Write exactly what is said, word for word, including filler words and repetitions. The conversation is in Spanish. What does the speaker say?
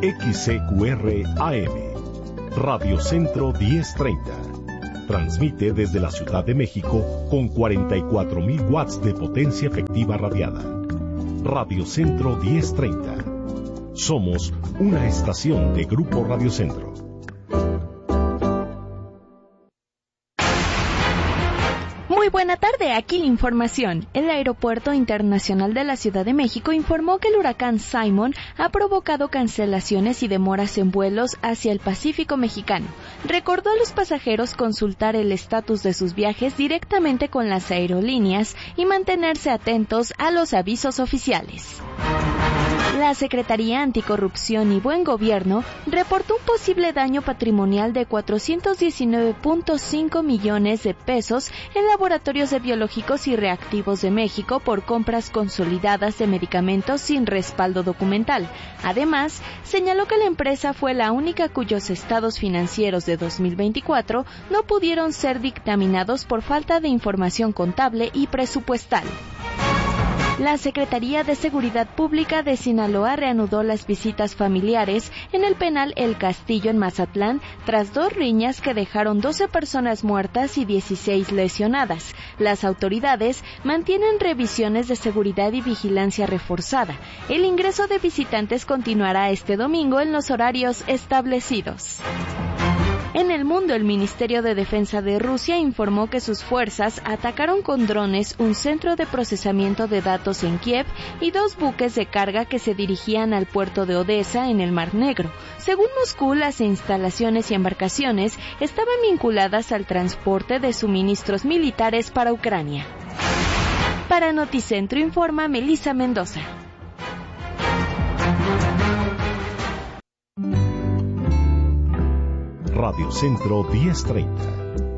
X C Q R A M, Radio Centro diez treinta. Transmite desde la Ciudad de México con cuarenta y cuatro mil watts de potencia efectiva radiada. Radio Centro diez treinta. Somos una estación de Grupo Radio Centro. Muy buena tarde, aquí la información. El Aeropuerto Internacional de la Ciudad de México informó que el huracán Simon ha provocado cancelaciones y demoras en vuelos hacia el Pacífico mexicano. Recordó a los pasajeros consultar el estatus de sus viajes directamente con las aerolíneas y mantenerse atentos a los avisos oficiales. La Secretaría Anticorrupción y Buen Gobierno reportó un posible daño patrimonial de cuatrocientos diecinueve punto cinco millones de pesos en laboratorios de biológicos y reactivos de México por compras consolidadas de medicamentos sin respaldo documental. Además, señaló que la empresa fue la única cuyos estados financieros de dos mil veinticuatro no pudieron ser dictaminados por falta de información contable y presupuestal. La Secretaría de Seguridad Pública de Sinaloa reanudó las visitas familiares en el penal El Castillo en Mazatlán tras dos riñas que dejaron doce personas muertas y dieciséis lesionadas. Las autoridades mantienen revisiones de seguridad y vigilancia reforzada. El ingreso de visitantes continuará este domingo en los horarios establecidos. En el mundo, el Ministerio de Defensa de Rusia informó que sus fuerzas atacaron con drones un centro de procesamiento de datos en Kiev y dos buques de carga que se dirigían al puerto de Odessa en el Mar Negro. Según Moscú, las instalaciones y embarcaciones estaban vinculadas al transporte de suministros militares para Ucrania. Para Noticentro informa Melissa Mendoza. Radio Centro diez treinta,